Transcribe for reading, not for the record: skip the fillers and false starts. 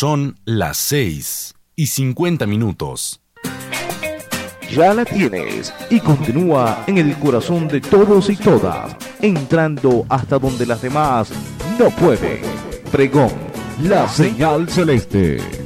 Son las 6:50. Ya la tienes y continúa en el corazón de todos y todas, entrando hasta donde las demás no pueden. Pregón, la señal celeste.